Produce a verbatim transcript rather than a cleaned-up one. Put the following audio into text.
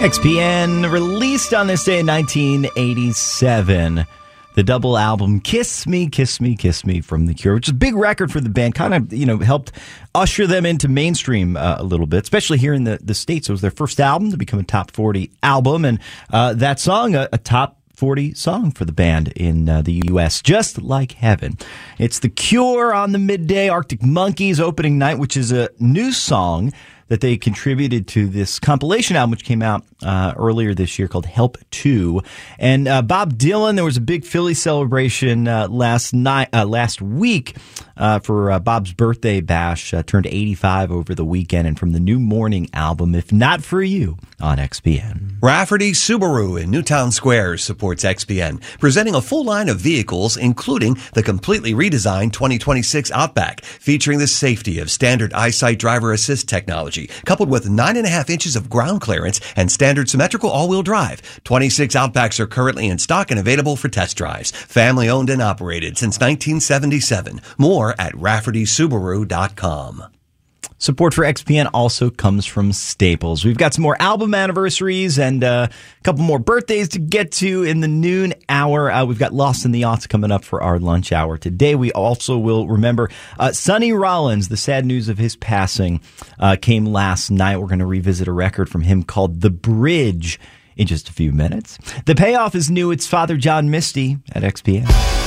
X P N released on this day in nineteen eighty-seven. The double album Kiss Me, Kiss Me, Kiss Me from The Cure, which is a big record for the band, kind of, you know, helped usher them into mainstream uh, a little bit, especially here in the, the States. It was their first album to become a top forty album, and uh, that song, a, a top forty song for the band in uh, the U S, Just Like Heaven. It's The Cure on the midday, Arctic Monkeys opening night, which is a new song that they contributed to this compilation album, which came out uh, earlier this year called Help two. And uh, Bob Dylan, there was a big Philly celebration uh, last night, uh, last week uh, for uh, Bob's birthday bash. Uh, turned eighty-five over the weekend, and from the new Morning album, If Not For You, on X P N. Rafferty Subaru in Newtown Square supports X P N, presenting a full line of vehicles, including the completely redesigned twenty twenty-six Outback, featuring the safety of standard EyeSight driver assist technology, coupled with nine and a half inches of ground clearance and standard symmetrical all-wheel drive. twenty-six Outbacks are currently in stock and available for test drives. Family owned and operated since nineteen seventy-seven. More at rafferty subaru dot com. Support for X P N also comes from Staples. We've got some more album anniversaries and uh, a couple more birthdays to get to in the noon hour. Uh, we've got Lost in the Aughts coming up for our lunch hour today. We also will remember uh, Sonny Rollins. The sad news of his passing uh, came last night. We're going to revisit a record from him called The Bridge in just a few minutes. The Payoff is new. It's Father John Misty at X P N.